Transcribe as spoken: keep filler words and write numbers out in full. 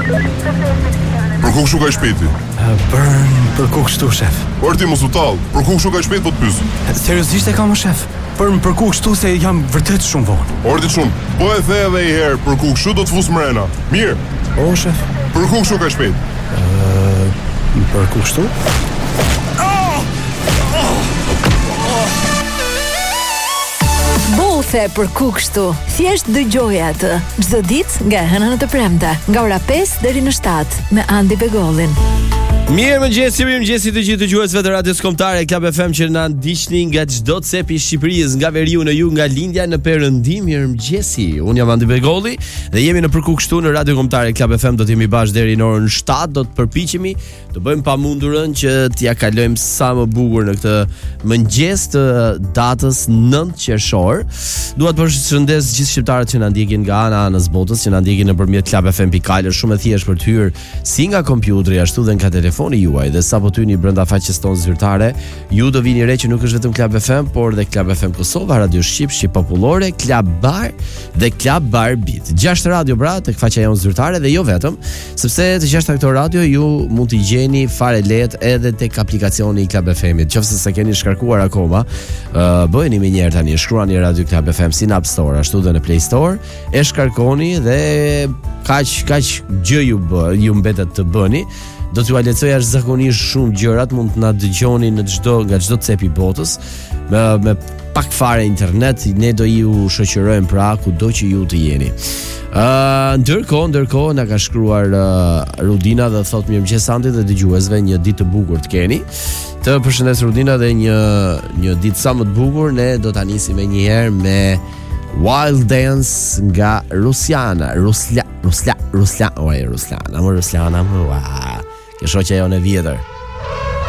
Për ku kështu ka shpejti? Për për ku kështu, shef? Por ti mos u tall, për ku kështu ka shpejt po të pyes? Seriozisht e kam, shef? Për për ku kështu se jam vërtet shumë vonë. Ordi shumë. Po e the edhe një herë, për ku kështu do të fus mrena. Mirë. O, shef. Për ku kështu ka shpejt? Ë, për ku kështu? Bothe për ku kështu. Thjesht dëgjoje atë çdo ditë nga e hëna në të premte, nga ora pesë deri në shtatë me Andi Begollin. Mirë mëngjesi, mirë mëngjesi të gjithë dëgjuesve të radios kombëtare Club F M që na ndiqni nga çdo cepi i Shqipërisë, nga veriu në ju, nga lindja në perëndim. Mirë mëngjesi. Unë jam Andi Begolli dhe jemi në përku kështu në radio kombëtare Club F M. Do të jemi bashkë deri në orën shtatë. Do të përpiqemi të bëjmë pamundurën që t'ia kalojmë sa më bukur në këtë mëngjes të datës nëntë qershor. Dua të përshëndes gjithë shqiptarët që na ndjekin nga ana anës botës, që na ndjekin nëpërmjet club f m dot al. Është shumë e thjeshtë për të hyrë si nga kompjuteri ashtu dhe nga telefoni juaj, dhe sapo të hyni brenda faqes tonë zyrtare, ju do vini re që nuk është vetëm Club F M, por dhe Club F M Kosova, Radio Shqip, Shqip Popullore, Club Bar dhe Club Bar Beat. Gjashtë radio pra tek faqja jonë zyrtare dhe jo vetëm, sepse të gjashtë këto radio ju mund t'i gjeni fare lehtë edhe tek aplikacioni i Club F M-it. Nëse s'e keni shkarkuar akoma, uh, bëheni më njëherë tani, shkruani Radio Club F M si në App Store, ashtu dhe në Play Store, e shkarkoni dhe kaq kaq gjë ju bë, ju mbetet të bëni. Do t'ju alecoj jashtëzakonisht shumë gjërat, mund të na dëgjoni në çdo nga çdo cep i botës, me me pak fare internet, ne do ju shoqërojmë pra kudo që ju të jeni. Ë uh, ndërkohë, ndërkohë na ka shkruar uh, Rudina dhe thot mirëmëngjes Andi dhe dëgjuesve, një ditë të bukur të keni. Të përshëndes Rudina dhe një një ditë sa më të bukur. Ne do ta nisim një herë me Wild Dance nga Rusiana, Ruslia, Ruslia, Ruslia, oj Rusiana, më Rusiana, më. Wow. Kjo shoqja jonë e vjetër.